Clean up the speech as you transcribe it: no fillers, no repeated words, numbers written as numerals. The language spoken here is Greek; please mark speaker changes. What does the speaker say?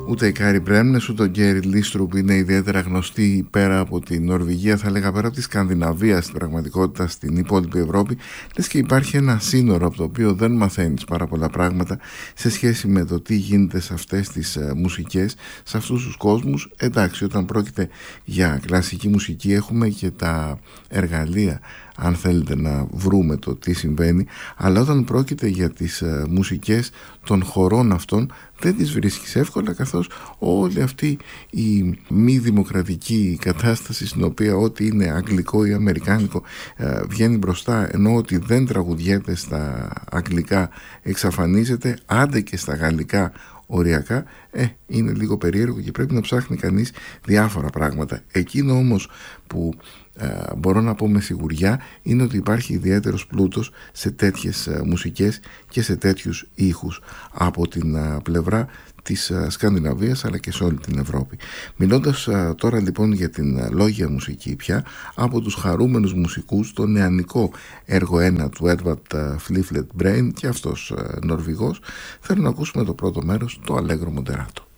Speaker 1: Ούτε η Κάρι Μπρέμνες ούτε ο Γκέρι Λίστρουπ είναι ιδιαίτερα γνωστοί πέρα από την Νορβηγία, θα λέγα πέρα από τη Σκανδιναβία στην πραγματικότητα, στην υπόλοιπη Ευρώπη. Λες και υπάρχει ένα σύνορο από το οποίο δεν μαθαίνεις πάρα πολλά πράγματα σε σχέση με το τι γίνεται σε αυτές τις μουσικές, σε αυτούς τους κόσμους. Εντάξει, όταν πρόκειται για κλασική μουσική έχουμε και τα εργαλεία, αν θέλετε, να βρούμε το τι συμβαίνει, αλλά όταν πρόκειται για τις μουσικές των χωρών αυτών δεν τις βρίσκεις εύκολα, καθώς όλη αυτή η μη δημοκρατική κατάσταση στην οποία ό,τι είναι αγγλικό ή αμερικάνικο βγαίνει μπροστά, ενώ ότι δεν τραγουδιέται στα αγγλικά εξαφανίζεται, άντε και στα γαλλικά οριακά, είναι λίγο περίεργο και πρέπει να ψάχνει κανείς διάφορα πράγματα. Εκείνο όμως που μπορώ να πω με σιγουριά είναι ότι υπάρχει ιδιαίτερος πλούτος σε τέτοιες μουσικές και σε τέτοιους ήχους από την πλευρά της Σκανδιναβίας αλλά και σε όλη την Ευρώπη. Μιλώντας τώρα λοιπόν για την λόγια μουσική πια, από τους χαρούμενους μουσικούς, το νεανικό έργο 1 του Edvard Fleetwood Brain, και αυτός Νορβηγός, θέλω να ακούσουμε το πρώτο μέρος, το Allegro Moderato.